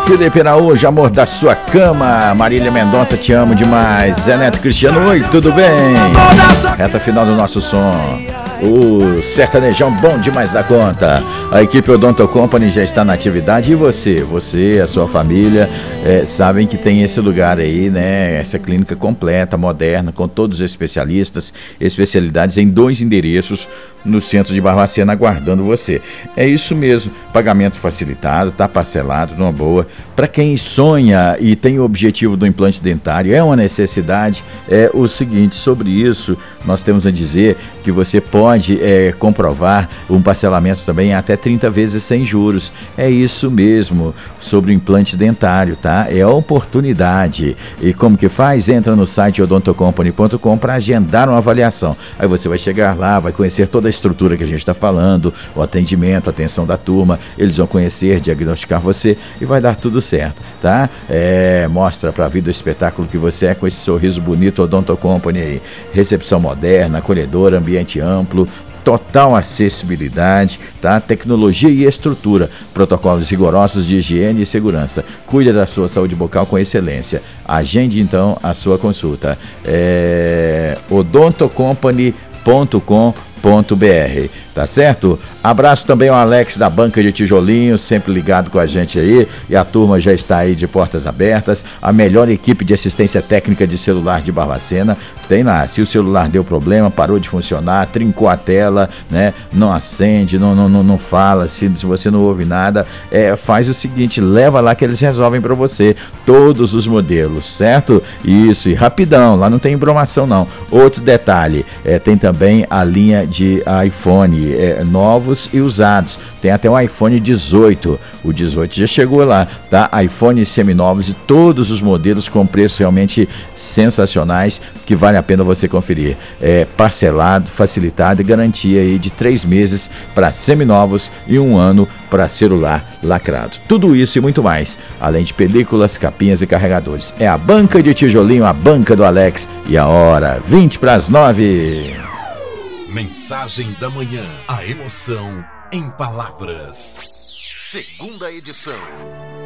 Felipe Araújo, amor da sua cama. Marília Mendonça, te amo demais. Zé Neto Cristiano, oi, tudo bem? Reta final do nosso som. O sertanejão bom demais da conta. A equipe Odonto Company já está na atividade. E você, a sua família, sabem que tem esse lugar aí, né? Essa clínica completa, moderna, com todos os especialistas, especialidades em 2 endereços no centro de Barbacena, aguardando você. É isso mesmo, pagamento facilitado, tá parcelado, numa boa. Para quem sonha e tem o objetivo do implante dentário, é uma necessidade. É o seguinte, sobre isso, nós temos a dizer que você pode comprovar um parcelamento também até 30 vezes sem juros. É isso mesmo, sobre o implante dentário, tá? É a oportunidade. E como que faz? Entra no site odontocompany.com para agendar uma avaliação. Aí você vai chegar lá, vai conhecer toda a estrutura que a gente está falando, o atendimento, a atenção da turma, eles vão conhecer, diagnosticar você e vai dar tudo certo, tá? Mostra pra vida o espetáculo que você é com esse sorriso bonito Odonto Company aí. Recepção moderna, acolhedora, ambiente amplo, total acessibilidade, tá? Tecnologia e estrutura, protocolos rigorosos de higiene e segurança. Cuida da sua saúde bucal com excelência. Agende então a sua consulta. odontocompany.com.br, tá certo? Abraço também ao Alex da Banca de Tijolinho, sempre ligado com a gente aí, e a turma já está aí de portas abertas. A melhor equipe de assistência técnica de celular de Barbacena tem lá. Se o celular deu problema, parou de funcionar, trincou a tela, né? Não acende, não fala, se você não ouve nada, faz o seguinte, leva lá que eles resolvem para você todos os modelos, certo? Isso, e rapidão, lá não tem embromação não. Outro detalhe, tem também a linha de iPhone, novos e usados. Tem até um iPhone 18. O 18 já chegou lá, tá? iPhone seminovos de todos os modelos com preços realmente sensacionais que vale a pena você conferir. Parcelado, facilitado e garantia aí de 3 meses para seminovos e 1 ano para celular lacrado. Tudo isso e muito mais, além de películas, capinhas e carregadores. É a Banca de Tijolinho, a banca do Alex. E a hora, 20:09. Mensagem da Manhã. A emoção em palavras. Segunda edição.